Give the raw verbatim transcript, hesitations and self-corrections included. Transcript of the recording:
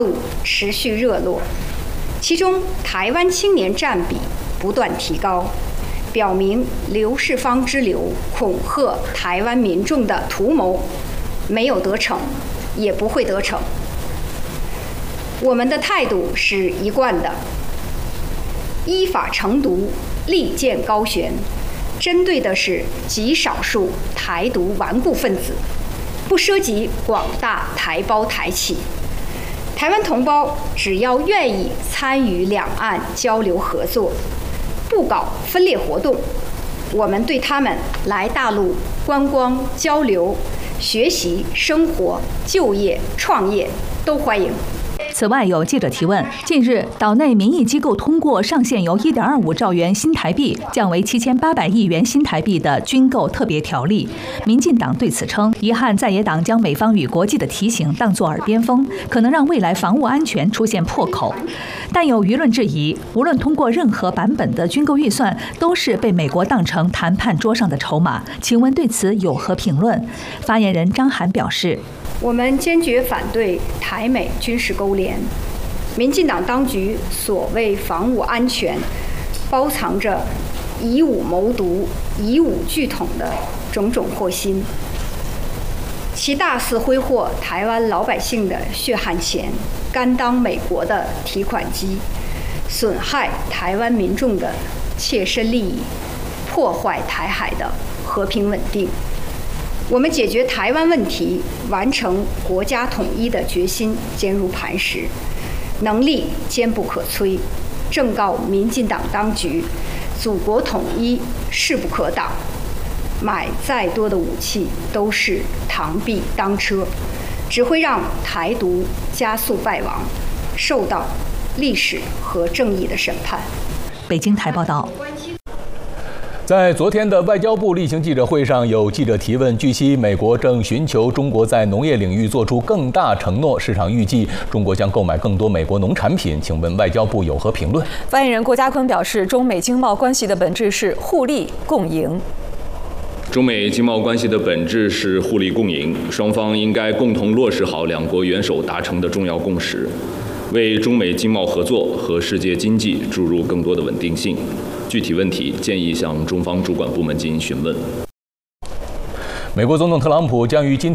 持续热络，其中台湾青年占比不断提高，表明刘世芳之流恐吓台湾民众的图谋没有得逞，也不会得逞。我们的态度是一贯的，依法惩毒，利剑高悬，针对的是极少数台独顽固分子，不涉及广大台胞台企。台湾同胞只要愿意参与两岸交流合作，不搞分裂活动，我们对他们来大陆观光、交流、学习、生活、就业、创业都欢迎。 此外，有记者提问：近日，岛内民意机构通过上限由 一点二五兆元新台币降为七千八百亿元新台币的军购特别条例。民进党对此称，遗憾在野党将美方与国际的提醒当作耳边风，可能让未来防务安全出现破口。但有舆论质疑，无论通过任何版本的军购预算，都是被美国当成谈判桌上的筹码。请问对此有何评论？发言人张涵表示， 我们坚决反对台美军事勾连。民进党当局所谓防务安全，包藏着以武谋独、以武拒统的种种祸心，其大肆挥霍台湾老百姓的血汗钱，甘当美国的提款机，损害台湾民众的切身利益，破坏台海的和平稳定。我们解决台湾问题、完成国家统一的决心坚如磐石，能力坚不可摧。正告民进党当局，祖国统一势不可挡，买再多的武器都是螳臂当车，只会让台独加速败亡，受到历史和正义的审判。 北京台报道。 在昨天的外交部例行记者会上，有记者提问：据悉，美国正寻求中国在农业领域做出更大承诺，市场预计中国将购买更多美国农产品。请问外交部有何评论？ 发言人郭家坤表示，中美经贸关系的本质是互利共赢。 中美经贸关系的本质是互利共赢，双方应该共同落实好两国元首达成的重要共识，为中美经贸合作和世界经济注入更多的稳定性。具体问题建议向中方主管部门进行询问。 美国总统特朗普将于今天